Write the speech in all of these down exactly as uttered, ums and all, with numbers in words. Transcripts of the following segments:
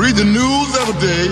read the news every day.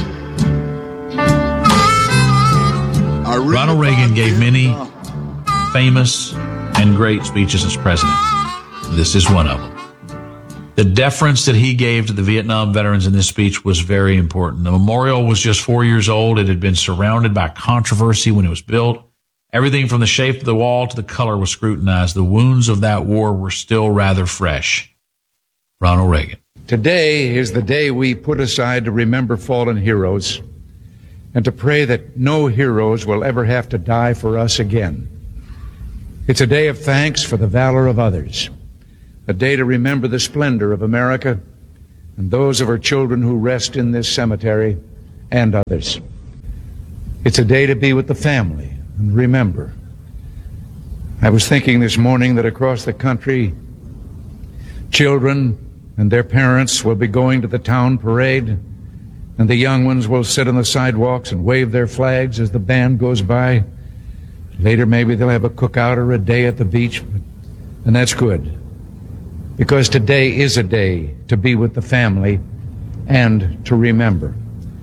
I read Ronald Reagan gave many famous and great speeches as president. This is one of them. The deference that he gave to the Vietnam veterans in this speech was very important. The memorial was just four years old. It had been surrounded by controversy when it was built. Everything from the shape of the wall to the color was scrutinized. The wounds of that war were still rather fresh. Ronald Reagan. Today is the day we put aside to remember fallen heroes and to pray that no heroes will ever have to die for us again. It's a day of thanks for the valor of others, a day to remember the splendor of America and those of her children who rest in this cemetery and others. It's a day to be with the family and remember. I was thinking this morning that across the country, children and their parents will be going to the town parade, and the young ones will sit on the sidewalks and wave their flags as the band goes by. Later, maybe they'll have a cookout or a day at the beach, and that's good. Because today is a day to be with the family and to remember.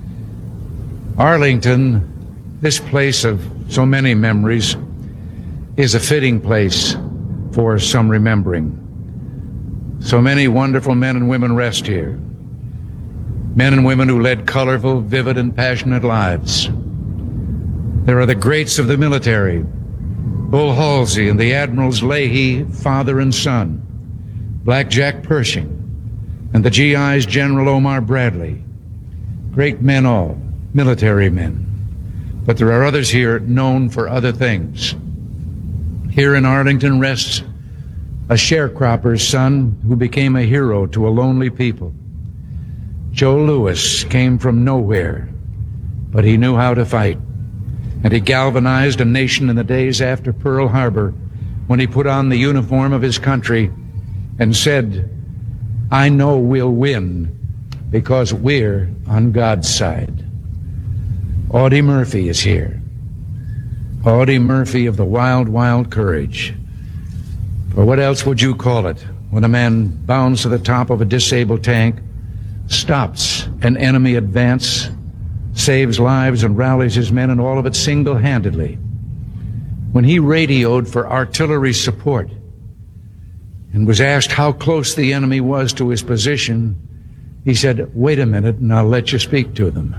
Arlington, this place of so many memories, is a fitting place for some remembering. So many wonderful men and women rest here. Men and women who led colorful, vivid, and passionate lives. There are the greats of the military, Bull Halsey and the Admirals Leahy, father and son, Black Jack Pershing, and the G I's General Omar Bradley. Great men all, military men. But there are others here known for other things. Here in Arlington rests a sharecropper's son who became a hero to a lonely people. Joe Louis came from nowhere, but he knew how to fight. And he galvanized a nation in the days after Pearl Harbor when he put on the uniform of his country and said, I know we'll win because we're on God's side. Audie Murphy is here. Audie Murphy of the Wild, Wild Courage. Or what else would you call it when a man bounds to the top of a disabled tank, stops an enemy advance, saves lives and rallies his men, and all of it single-handedly? When he radioed for artillery support and was asked how close the enemy was to his position, he said, wait a minute and I'll let you speak to them.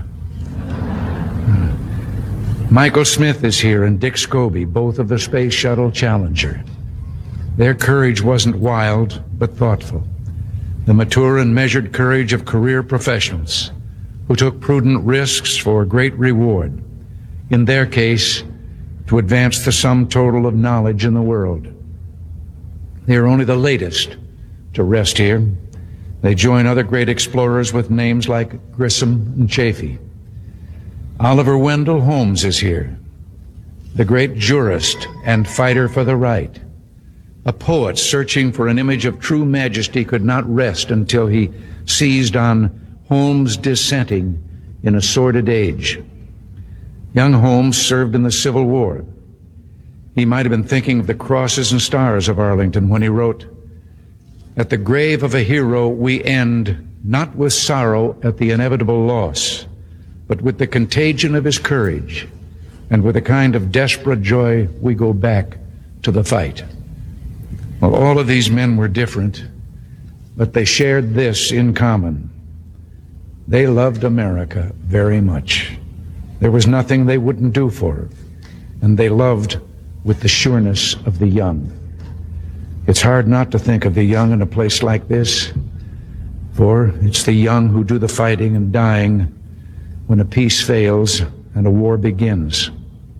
Michael Smith is here and Dick Scobie, both of the Space Shuttle Challenger. Their courage wasn't wild, but thoughtful. The mature and measured courage of career professionals who took prudent risks for great reward, in their case, to advance the sum total of knowledge in the world. They are only the latest to rest here. They join other great explorers with names like Grissom and Chaffee. Oliver Wendell Holmes is here, the great jurist and fighter for the right. A poet searching for an image of true majesty could not rest until he seized on Holmes dissenting in a sordid age. Young Holmes served in the Civil War. He might have been thinking of the crosses and stars of Arlington when he wrote, at the grave of a hero we end not with sorrow at the inevitable loss, but with the contagion of his courage, and with a kind of desperate joy we go back to the fight. Well, all of these men were different, but they shared this in common. They loved America very much. There was nothing they wouldn't do for her, and they loved with the sureness of the young. It's hard not to think of the young in a place like this, for it's the young who do the fighting and dying when a peace fails and a war begins.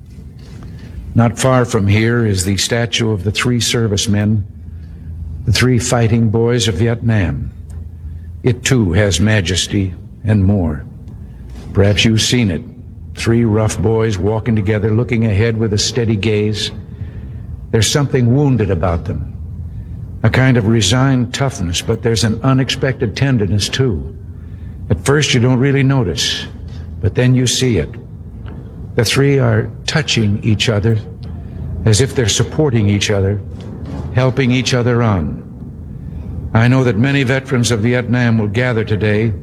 Not far from here is the statue of the three servicemen, the three fighting boys of Vietnam. It too has majesty and more. Perhaps you've seen it. Three rough boys walking together, looking ahead with a steady gaze. There's something wounded about them, a kind of resigned toughness, but there's an unexpected tenderness too. At first you don't really notice, but then you see it. The three are touching each other as if they're supporting each other, helping each other on. I know that many veterans of Vietnam will gather today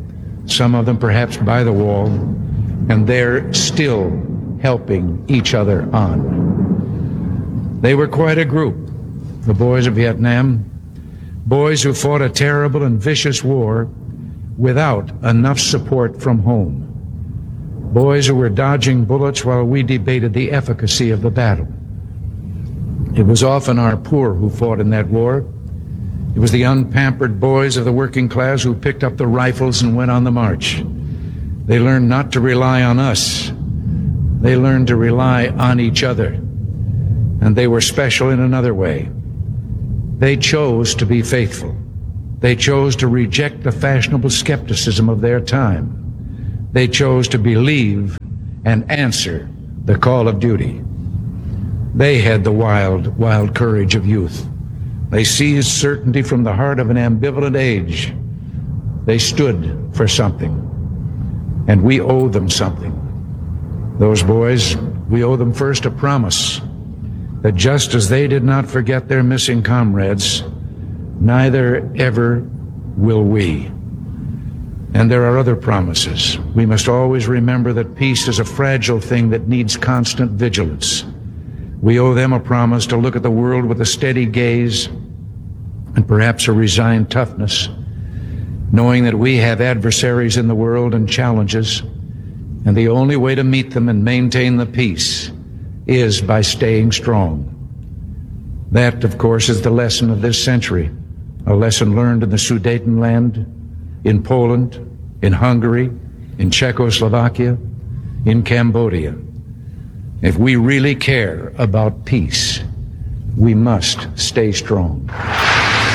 some of them perhaps by the wall, and they're still helping each other on. They were quite a group, the boys of Vietnam, boys who fought a terrible and vicious war without enough support from home. Boys who were dodging bullets while we debated the efficacy of the battle. It was often our poor who fought in that war. It was the unpampered boys of the working class who picked up the rifles and went on the march. They learned not to rely on us. They learned to rely on each other. And they were special in another way. They chose to be faithful. They chose to reject the fashionable skepticism of their time. They chose to believe and answer the call of duty. They had the wild, wild courage of youth. They seized certainty from the heart of an ambivalent age. They stood for something, and we owe them something. Those boys, we owe them first a promise that just as they did not forget their missing comrades, neither ever will we. And there are other promises. We must always remember that peace is a fragile thing that needs constant vigilance. We owe them a promise to look at the world with a steady gaze and perhaps a resigned toughness, knowing that we have adversaries in the world and challenges, and the only way to meet them and maintain the peace is by staying strong. That, of course, is the lesson of this century, a lesson learned in the Sudetenland, in Poland, in Hungary, in Czechoslovakia, in Cambodia. If we really care about peace, we must stay strong.